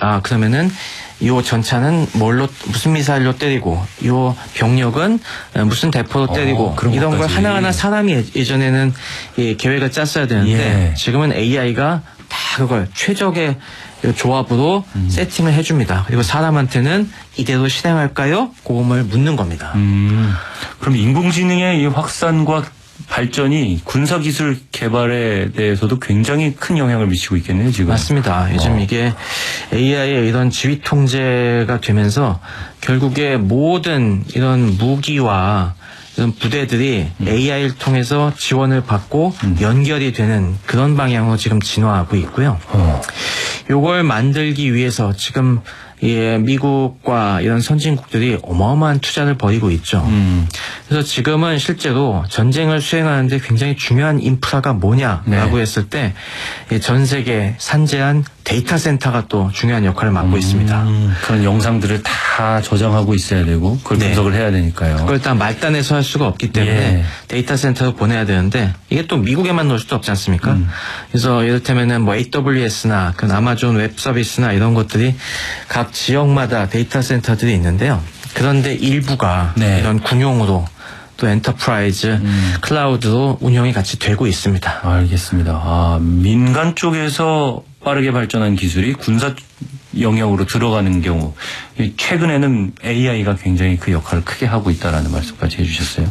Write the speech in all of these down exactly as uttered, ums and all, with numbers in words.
아 그러면은 요 전차는 뭘로 무슨 미사일로 때리고 요 병력은 무슨 대포로 때리고 어, 그런 이런 것까지. 걸 하나하나 사람이 예전에는 예, 계획을 짰어야 되는데 예. 지금은 에이아이가 다 그걸 최적의 조합으로 음. 세팅을 해줍니다. 그리고 사람한테는 이대로 실행할까요? 그걸 묻는 겁니다. 음, 그럼 인공지능의 이 확산과 발전이 군사기술 개발에 대해서도 굉장히 큰 영향을 미치고 있겠네요, 지금. 맞습니다. 요즘 어. 이게 에이아이의 이런 지휘 통제가 되면서 결국에 모든 이런 무기와 이런 부대들이 음. 에이아이를 통해서 지원을 받고 음. 연결이 되는 그런 방향으로 지금 진화하고 있고요. 어. 요걸 만들기 위해서 지금 예, 미국과 이런 선진국들이 어마어마한 투자를 벌이고 있죠. 음. 그래서 지금은 실제로 전쟁을 수행하는데 굉장히 중요한 인프라가 뭐냐라고 네. 했을 때 전 세계 산재한 데이터 센터가 또 중요한 역할을 맡고 음. 있습니다. 그런 영상들을 다 저장하고 있어야 되고 그걸 네. 분석을 해야 되니까요. 그걸 다 말단에서 할 수가 없기 때문에 예. 데이터 센터로 보내야 되는데 이게 또 미국에만 놓을 수도 없지 않습니까? 음. 그래서 이를테면은 뭐 에이더블유에스나 그 아마존 웹 서비스나 이런 것들이 각 지역마다 데이터 센터들이 있는데요. 그런데 일부가 네. 이런 군용으로 또 엔터프라이즈, 음. 클라우드로 운영이 같이 되고 있습니다. 알겠습니다. 아, 민간 쪽에서 빠르게 발전한 기술이 군사 영역으로 들어가는 경우 최근에는 에이아이가 굉장히 그 역할을 크게 하고 있다는 말씀까지 해주셨어요.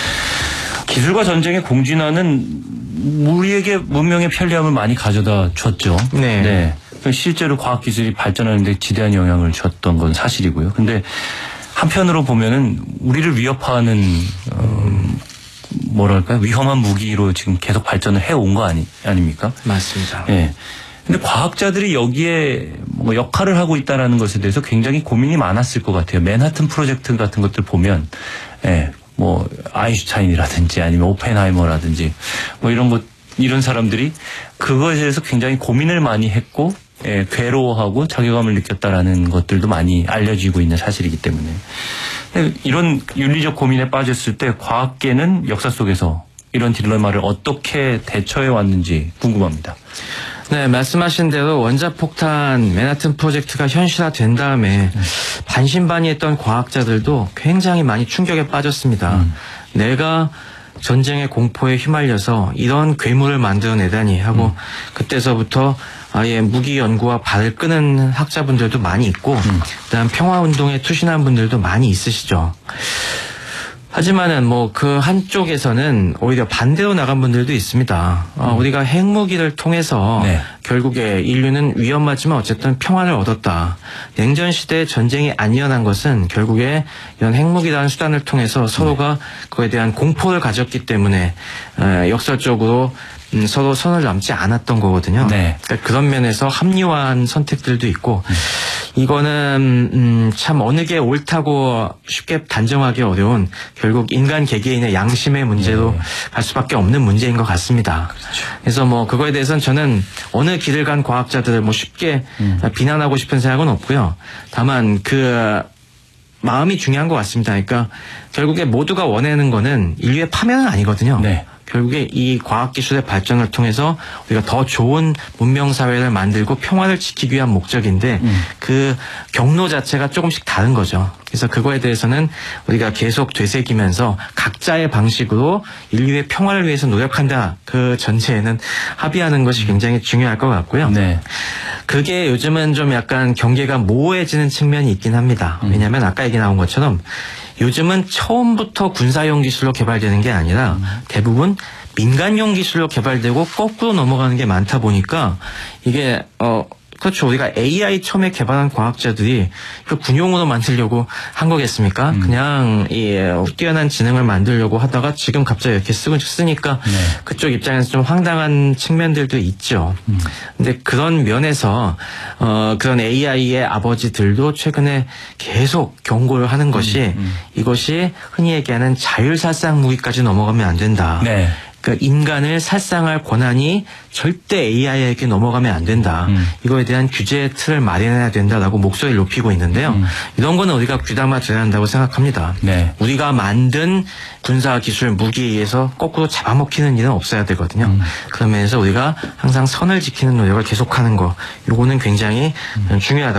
기술과 전쟁의 공진화는 우리에게 문명의 편리함을 많이 가져다 줬죠. 네. 네. 실제로 과학기술이 발전하는 데 지대한 영향을 줬던 건 사실이고요. 근데 한편으로 보면은 우리를 위협하는 어, 뭐랄까요? 위험한 무기로 지금 계속 발전을 해온 거 아니, 아닙니까? 맞습니다. 예. 근데 과학자들이 여기에 뭐 역할을 하고 있다는 것에 대해서 굉장히 고민이 많았을 것 같아요. 맨하튼 프로젝트 같은 것들 보면, 예, 뭐, 아인슈타인이라든지 아니면 오펜하이머라든지 뭐 이런 것, 이런 사람들이 그것에 대해서 굉장히 고민을 많이 했고, 예, 괴로워하고 자괴감을 느꼈다라는 것들도 많이 알려지고 있는 사실이기 때문에. 이런 윤리적 고민에 빠졌을 때 과학계는 역사 속에서 이런 딜레마를 어떻게 대처해 왔는지 궁금합니다. 네, 말씀하신 대로 원자폭탄 맨하튼 프로젝트가 현실화된 다음에 음. 반신반의했던 과학자들도 굉장히 많이 충격에 빠졌습니다. 음. 내가 전쟁의 공포에 휘말려서 이런 괴물을 만들어내다니 하고 음. 그때서부터 아예 무기 연구와 발을 끄는 학자분들도 많이 있고 음. 그다음 평화운동에 투신한 분들도 많이 있으시죠. 하지만은 뭐 그 한쪽에서는 오히려 반대로 나간 분들도 있습니다. 음. 어, 우리가 핵무기를 통해서 네. 결국에 인류는 위험하지만 어쨌든 평화를 얻었다. 냉전 시대의 전쟁이 안 일어난 것은 결국에 이런 핵무기라는 수단을 통해서 서로가 네. 그에 대한 공포를 가졌기 때문에 어, 역설적으로 음, 서로 선을 남지 않았던 거거든요. 네. 그러니까 그런 면에서 합리화한 선택들도 있고 음. 이거는 음, 참 어느 게 옳다고 쉽게 단정하기 어려운 결국 인간 개개인의 양심의 문제로 네. 갈 수밖에 없는 문제인 것 같습니다. 그렇죠. 그래서 뭐 그거에 대해서는 저는 어느 길을 간 과학자들을 뭐 쉽게 음. 비난하고 싶은 생각은 없고요. 다만 그 마음이 중요한 것 같습니다. 그러니까 결국에 모두가 원하는 거는 인류의 파멸은 아니거든요. 네. 결국에 이 과학기술의 발전을 통해서 우리가 더 좋은 문명사회를 만들고 평화를 지키기 위한 목적인데 음. 그 경로 자체가 조금씩 다른 거죠. 그래서 그거에 대해서는 우리가 계속 되새기면서 각자의 방식으로 인류의 평화를 위해서 노력한다. 그 전체에는 합의하는 것이 굉장히 중요할 것 같고요. 네. 그게 요즘은 좀 약간 경계가 모호해지는 측면이 있긴 합니다. 음. 왜냐하면 아까 얘기 나온 것처럼 요즘은 처음부터 군사용 기술로 개발되는 게 아니라 음. 대부분 민간용 기술로 개발되고 거꾸로 넘어가는 게 많다 보니까 이게 어 그렇죠. 우리가 에이아이 처음에 개발한 과학자들이 그 군용으로 만들려고 한 거겠습니까? 음. 그냥 이 뛰어난 지능을 만들려고 하다가 지금 갑자기 이렇게 쓰고 쓰니까 네. 그쪽 입장에서 좀 황당한 측면들도 있죠. 음. 근데 그런 면에서 어 그런 에이아이의 아버지들도 최근에 계속 경고를 하는 것이 음. 음. 이것이 흔히 얘기하는 자율살상 무기까지 넘어가면 안 된다. 네. 그러니까 인간을 살상할 권한이 절대 에이아이에게 넘어가면 안 된다. 음. 이거에 대한 규제 틀을 마련해야 된다라고 목소리를 높이고 있는데요. 음. 이런 거는 우리가 귀담아 들어야 한다고 생각합니다. 네. 우리가 만든 군사기술 무기에 의해서 거꾸로 잡아먹히는 일은 없어야 되거든요. 음. 그러면서 우리가 항상 선을 지키는 노력을 계속하는 거. 이거는 굉장히 음. 중요하다.